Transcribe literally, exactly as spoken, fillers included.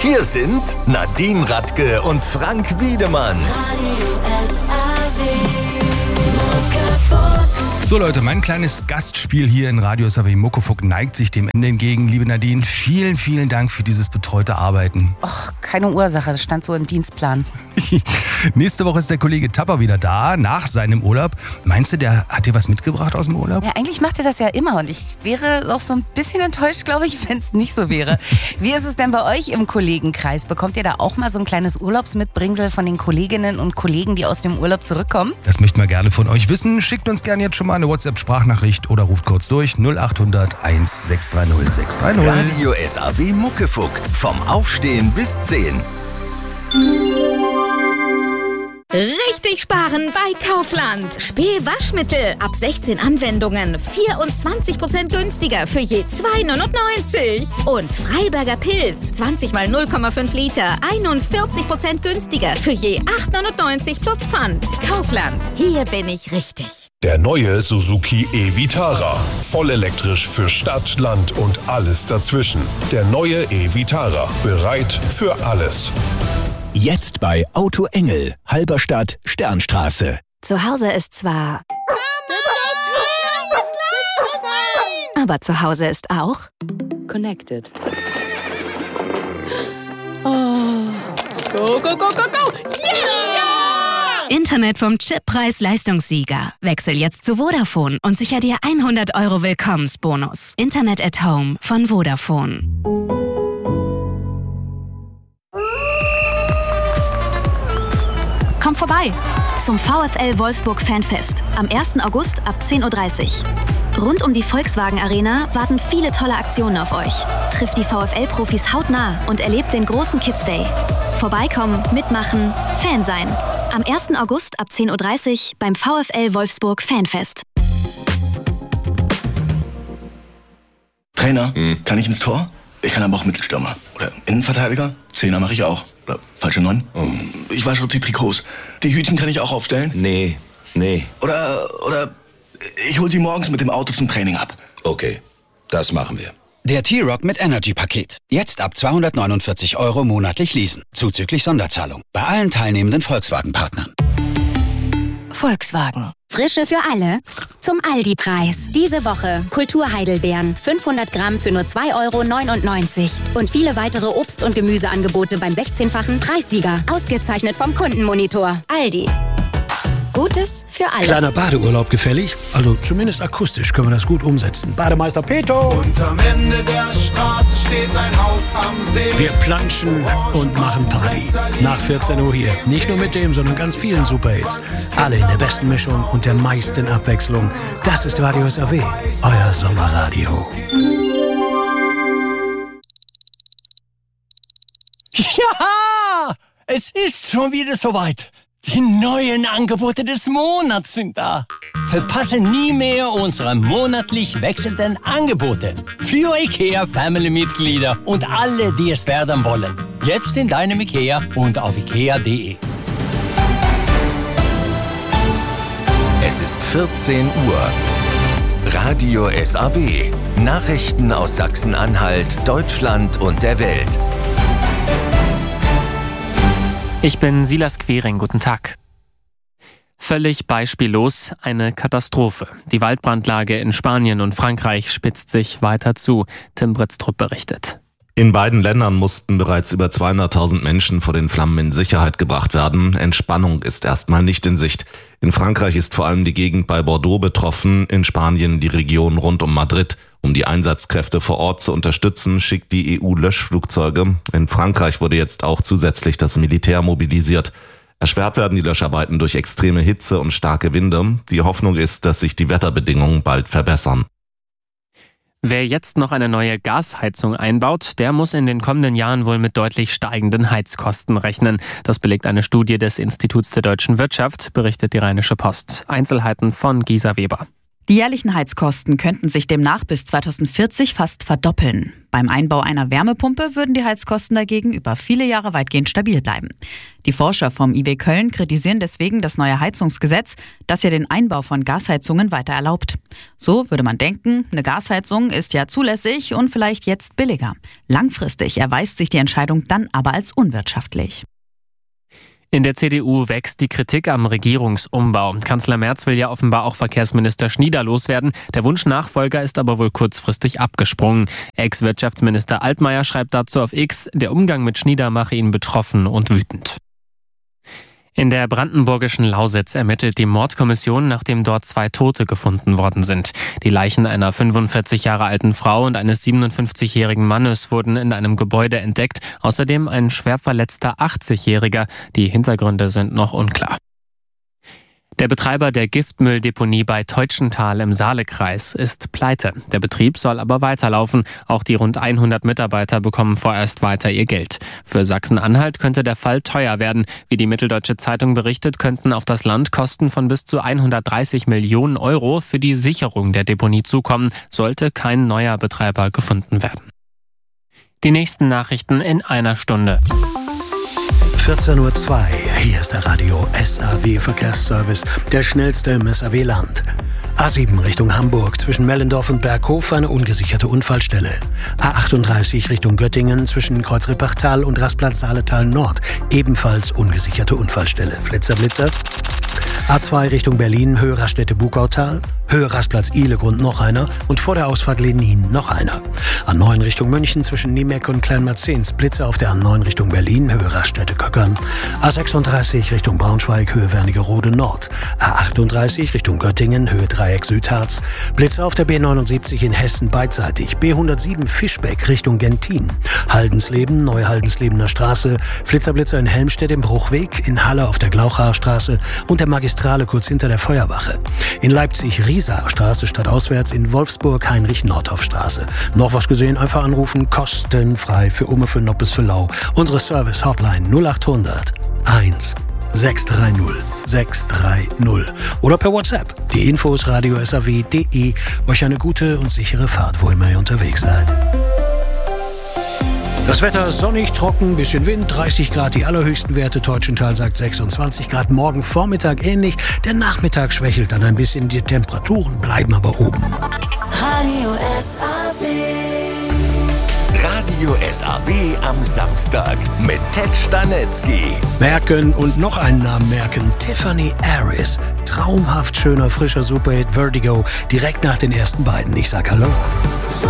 Hier sind Nadine Radke und Frank Wiedemann. So Leute, mein kleines Gastspiel hier in Radio S A W Muckefuck neigt sich dem Ende entgegen. Liebe Nadine, vielen, vielen Dank für dieses betreute Arbeiten. Och, keine Ursache, das stand so im Dienstplan. Nächste Woche ist der Kollege Tapper wieder da, nach seinem Urlaub. Meinst du, der hat dir was mitgebracht aus dem Urlaub? Ja, eigentlich macht er das ja immer und ich wäre auch so ein bisschen enttäuscht, glaube ich, wenn es nicht so wäre. Wie ist es denn bei euch im Kollegenkreis? Bekommt ihr da auch mal so ein kleines Urlaubsmitbringsel von den Kolleginnen und Kollegen, die aus dem Urlaub zurückkommen? Das möchten wir gerne von euch wissen. Schickt uns gerne jetzt schon mal eine WhatsApp-Sprachnachricht oder ruft kurz durch null acht hundert eins sechs drei null sechs drei null. Radio S A W Muckefuck. Vom Aufstehen bis zehn. Richtig sparen bei Kaufland. Spee-Waschmittel ab sechzehn Anwendungen. vierundzwanzig Prozent günstiger für je zwei neunundneunzig. Und Freiberger Pilz. zwanzig mal null Komma fünf Liter. einundvierzig Prozent günstiger für je acht neunundneunzig plus Pfand. Kaufland. Hier bin ich richtig. Der neue Suzuki e-Vitara. Voll elektrisch für Stadt, Land und alles dazwischen. Der neue e-Vitara. Bereit für alles. Jetzt bei Auto Engel, Halberstadt, Sternstraße. Zu Hause ist zwar... Aber zu Hause ist auch... Connected. Oh. Go, go, go, go, go! Yeah! Internet vom Chippreis-Leistungssieger. Wechsel jetzt zu Vodafone und sicher dir hundert Euro Willkommensbonus. Internet at Home von Vodafone. Kommt vorbei zum VfL Wolfsburg Fanfest am ersten August ab zehn Uhr dreißig. Rund um die Volkswagen Arena warten viele tolle Aktionen auf euch. Trifft die VfL-Profis hautnah und erlebt den großen Kids Day. Vorbeikommen, mitmachen, Fan sein. Am ersten August ab zehn Uhr dreißig beim VfL Wolfsburg Fanfest. Trainer, hm. kann ich ins Tor? Ich kann aber auch Mittelstürmer. Oder Innenverteidiger? Zehner mache ich auch. Oder falsche Neun? Oh. Ich wasche auch die Trikots. Die Hütchen kann ich auch aufstellen? Nee, nee. Oder, oder ich hol sie morgens mit dem Auto zum Training ab. Okay, das machen wir. Der T-Rock mit Energy-Paket. Jetzt ab zweihundertneunundvierzig Euro monatlich leasen. Zuzüglich Sonderzahlung. Bei allen teilnehmenden Volkswagen-Partnern. Volkswagen. Frische für alle zum Aldi-Preis. Diese Woche Kultur-Heidelbeeren. fünfhundert Gramm für nur zwei Euro neunundneunzig. Und viele weitere Obst- und Gemüseangebote beim sechzehnfachen Preissieger. Ausgezeichnet vom Kundenmonitor. Aldi. Gutes für alle. Kleiner Badeurlaub gefällig? Also zumindest akustisch können wir das gut umsetzen. Bademeister Peto! Und am Ende der Straße steht ein Haus am See. Wir planschen und machen Party. Nach vierzehn Uhr hier. Nicht nur mit dem, sondern ganz vielen Superhits. Alle in der besten Mischung und der meisten Abwechslung. Das ist Radio S A W. Euer Sommerradio. Ja! Es ist schon wieder soweit. Die neuen Angebote des Monats sind da. Verpasse nie mehr unsere monatlich wechselnden Angebote. Für IKEA Family-Mitglieder und alle, die es werden wollen. Jetzt in deinem IKEA und auf ikea punkt de. Es ist vierzehn Uhr. Radio S A W. Nachrichten aus Sachsen-Anhalt, Deutschland und der Welt. Ich bin Silas Quering, guten Tag. Völlig beispiellos eine Katastrophe. Die Waldbrandlage in Spanien und Frankreich spitzt sich weiter zu. Tim Britztrup berichtet. In beiden Ländern mussten bereits über zweihunderttausend Menschen vor den Flammen in Sicherheit gebracht werden. Entspannung ist erstmal nicht in Sicht. In Frankreich ist vor allem die Gegend bei Bordeaux betroffen, in Spanien die Region rund um Madrid. Um die Einsatzkräfte vor Ort zu unterstützen, schickt die E U Löschflugzeuge. In Frankreich wurde jetzt auch zusätzlich das Militär mobilisiert. Erschwert werden die Löscharbeiten durch extreme Hitze und starke Winde. Die Hoffnung ist, dass sich die Wetterbedingungen bald verbessern. Wer jetzt noch eine neue Gasheizung einbaut, der muss in den kommenden Jahren wohl mit deutlich steigenden Heizkosten rechnen. Das belegt eine Studie des Instituts der deutschen Wirtschaft, berichtet die Rheinische Post. Einzelheiten von Gisa Weber. Die jährlichen Heizkosten könnten sich demnach bis zweitausendvierzig fast verdoppeln. Beim Einbau einer Wärmepumpe würden die Heizkosten dagegen über viele Jahre weitgehend stabil bleiben. Die Forscher vom I W Köln kritisieren deswegen das neue Heizungsgesetz, das ja den Einbau von Gasheizungen weiter erlaubt. So würde man denken, eine Gasheizung ist ja zulässig und vielleicht jetzt billiger. Langfristig erweist sich die Entscheidung dann aber als unwirtschaftlich. In der C D U wächst die Kritik am Regierungsumbau. Kanzler Merz will ja offenbar auch Verkehrsminister Schnieder loswerden. Der Wunschnachfolger ist aber wohl kurzfristig abgesprungen. Ex-Wirtschaftsminister Altmaier schreibt dazu auf X, der Umgang mit Schnieder mache ihn betroffen und wütend. In der brandenburgischen Lausitz ermittelt die Mordkommission, nachdem dort zwei Tote gefunden worden sind. Die Leichen einer fünfundvierzig Jahre alten Frau und eines siebenundfünfzigjährigen Mannes wurden in einem Gebäude entdeckt. Außerdem ein schwer verletzter achtzigjähriger. Die Hintergründe sind noch unklar. Der Betreiber der Giftmülldeponie bei Teutschenthal im Saalekreis ist pleite. Der Betrieb soll aber weiterlaufen. Auch die rund hundert Mitarbeiter bekommen vorerst weiter ihr Geld. Für Sachsen-Anhalt könnte der Fall teuer werden. Wie die Mitteldeutsche Zeitung berichtet, könnten auf das Land Kosten von bis zu hundertdreißig Millionen Euro für die Sicherung der Deponie zukommen, sollte kein neuer Betreiber gefunden werden. Die nächsten Nachrichten in einer Stunde. vierzehn Uhr zwei, hier ist der Radio S A W Verkehrsservice, der schnellste im S A W-Land. A sieben Richtung Hamburg, zwischen Mellendorf und Berghof eine ungesicherte Unfallstelle. A achtunddreißig Richtung Göttingen, zwischen Kreuzrippachtal und Rastplatz Saaletal Nord, ebenfalls ungesicherte Unfallstelle. Flitzer, Blitzer. A zwei Richtung Berlin, Höhe Raststätte Bugautal, Höhe Rastplatz Ihlegrund noch einer und vor der Ausfahrt Lenin noch einer. A neun Richtung München zwischen Niemeck und Kleinmerzens, Blitze auf der A neun Richtung Berlin, Höhe Raststätte Köckern. A sechsunddreißig Richtung Braunschweig, Höhe Wernigerode Nord. A achtunddreißig Richtung Göttingen, Höhe Dreieck Südharz. Blitze auf der B neunundsiebzig in Hessen beidseitig. B hundertsieben Fischbeck Richtung Gentin. Haldensleben, Neuhaldenslebener Straße. Flitzerblitzer in Helmstedt im Bruchweg, in Halle auf der Glauchaer Straße und der Magistrale kurz hinter der Feuerwache. In Leipzig Riesaer Straße stadtauswärts, in Wolfsburg Heinrich-Nordhoff-Straße. Noch was gesehen? Einfach anrufen, kostenfrei für Umme, für Noppes, für Lau. Unsere Service-Hotline null achthundert eins sechs drei null sechs drei null oder per WhatsApp. Die Infos radio s a w punkt d e. Euch eine gute und sichere Fahrt, wo immer ihr unterwegs seid. Das Wetter sonnig, trocken, bisschen Wind, dreißig Grad die allerhöchsten Werte. Teutschenthal sagt sechsundzwanzig Grad. Morgen Vormittag ähnlich. Der Nachmittag schwächelt dann ein bisschen. Die Temperaturen bleiben aber oben. Radio S A W. Radio S A W am Samstag mit Ted Stanetzky. Merken und noch einen Namen merken. Tiffany Harris. Traumhaft schöner, frischer Superhit Vertigo. Direkt nach den ersten beiden. Ich sag Hallo.